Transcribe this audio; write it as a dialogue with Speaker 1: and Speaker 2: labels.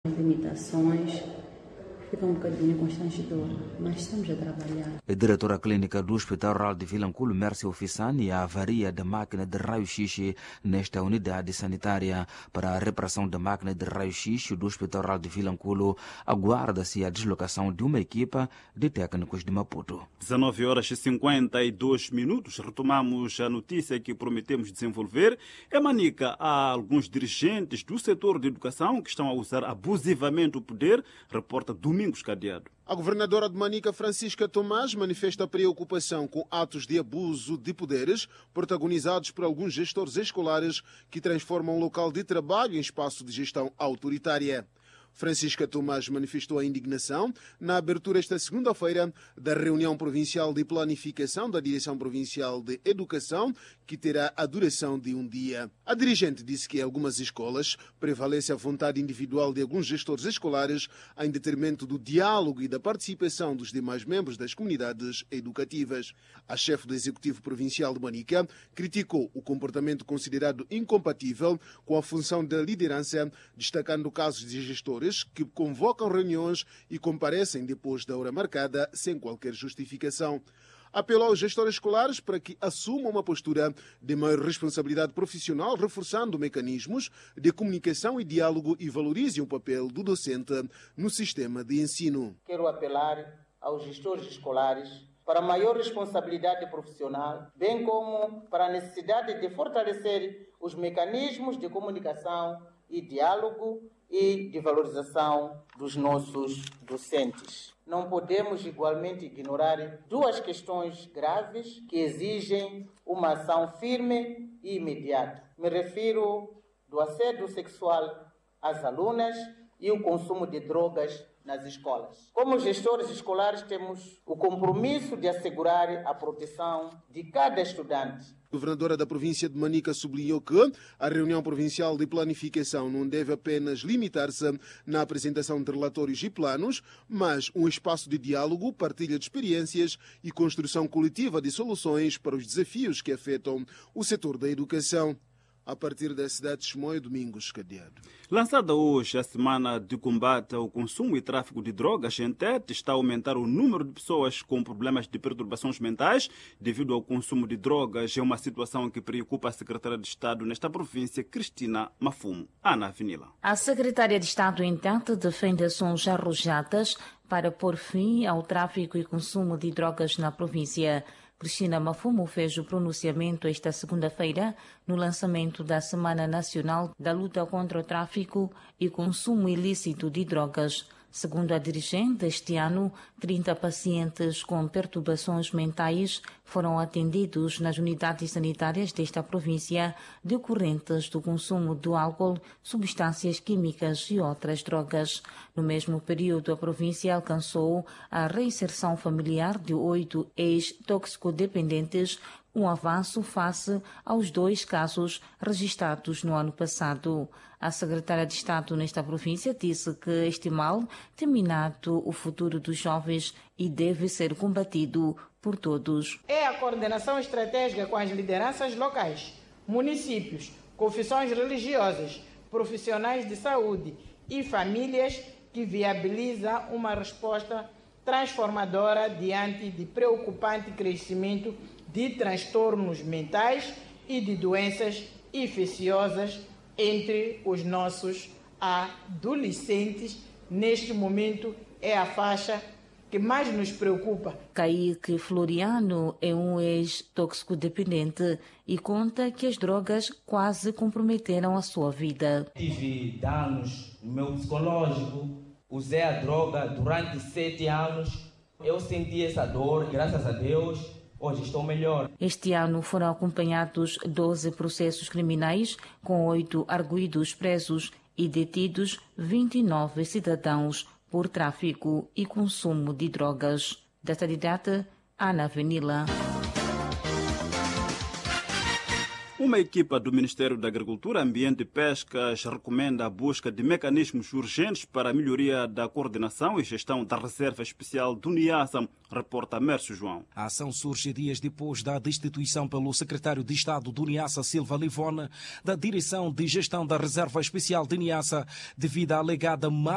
Speaker 1: Limitações, fica um bocadinho constrangedor, mas estamos a trabalhar.
Speaker 2: A diretora clínica do Hospital Rural de Vilanculo, Mércia Ofissani, a avaria da máquina de raio-x nesta unidade sanitária. Para a reparação da máquina de raio-x do Hospital Rural de Vilanculo, aguarda-se a deslocação de uma equipa de técnicos de Maputo.
Speaker 3: 19h52, retomamos a notícia que prometemos desenvolver. Em Manica, há alguns dirigentes do setor de educação que estão a usar abusivamente o poder, reporta Domingos Cadeado.
Speaker 4: A governadora de Manica, Francisca Tomás, manifesta preocupação com atos de abuso de poderes protagonizados por alguns gestores escolares que transformam o local de trabalho em espaço de gestão autoritária. Francisca Tomás manifestou a indignação na abertura esta segunda-feira da reunião provincial de planificação da Direção Provincial de Educação, que terá a duração de um dia. A dirigente disse que em algumas escolas prevalece a vontade individual de alguns gestores escolares em detrimento do diálogo e da participação dos demais membros das comunidades educativas. A chefe do Executivo Provincial de Manica criticou o comportamento considerado incompatível com a função da liderança, destacando casos de gestores que convocam reuniões e comparecem depois da hora marcada sem qualquer justificação. Apelou aos gestores escolares para que assumam uma postura de maior responsabilidade profissional, reforçando mecanismos de comunicação e diálogo e valorizem o papel do docente no sistema de ensino.
Speaker 5: Quero apelar aos gestores escolares para maior responsabilidade profissional, bem como para a necessidade de fortalecer os mecanismos de comunicação e diálogo e de valorização dos nossos docentes. Não podemos igualmente ignorar duas questões graves que exigem uma ação firme e imediata. Me refiro do assédio sexual às alunas e o consumo de drogas nas escolas. Como gestores escolares, temos o compromisso de assegurar a proteção de cada estudante.
Speaker 4: A governadora da província de Manica sublinhou que a reunião provincial de planificação não deve apenas limitar-se na apresentação de relatórios e planos, mas um espaço de diálogo, partilha de experiências e construção coletiva de soluções para os desafios que afetam o setor da educação. A partir da cidade de Chimoio, Domingos Cadeado.
Speaker 3: Lançada hoje a semana de combate ao consumo e tráfico de drogas em Tete, está a aumentar o número de pessoas com problemas de perturbações mentais devido ao consumo de drogas. É uma situação que preocupa a secretária de Estado nesta província, Cristina Mafumo. Ana Avenila.
Speaker 6: A secretária de Estado em Tete defende ações arrojadas para pôr fim ao tráfico e consumo de drogas na província. Cristina Mafumo fez o pronunciamento esta segunda-feira no lançamento da Semana Nacional da Luta contra o Tráfico e Consumo Ilícito de Drogas. Segundo a dirigente, este ano, 30 pacientes com perturbações mentais foram atendidos nas unidades sanitárias desta província decorrentes do consumo do álcool, substâncias químicas e outras drogas. No mesmo período, a província alcançou a reinserção familiar de 8 ex-toxicodependentes, um avanço face aos 2 casos registrados no ano passado. A secretária de Estado nesta província disse que este mal tem minado o futuro dos jovens e deve ser combatido por todos.
Speaker 7: É a coordenação estratégica com as lideranças locais, municípios, confissões religiosas, profissionais de saúde e famílias que viabiliza uma resposta transformadora diante de preocupante crescimento de transtornos mentais e de doenças infecciosas entre os nossos adolescentes. Neste momento é a faixa que mais nos preocupa.
Speaker 6: Kaique Floriano é um ex-toxicodependente e conta que as drogas quase comprometeram a sua vida.
Speaker 8: Tive danos no meu psicológico, usei a droga durante 7 anos. Eu senti essa dor, graças a Deus. Hoje estou melhor.
Speaker 6: Este ano foram acompanhados 12 processos criminais, com 8 arguidos presos e detidos 29 cidadãos por tráfico e consumo de drogas. Desta data, Ana Avenila.
Speaker 3: Uma equipa do Ministério da Agricultura, Ambiente e Pescas recomenda a busca de mecanismos urgentes para a melhoria da coordenação e gestão da Reserva Especial do Niassa, reporta Mércio João.
Speaker 9: A ação surge dias depois da destituição pelo secretário de Estado do Niassa, Silva Livona, da Direção de Gestão da Reserva Especial de Niassa, devido à alegada má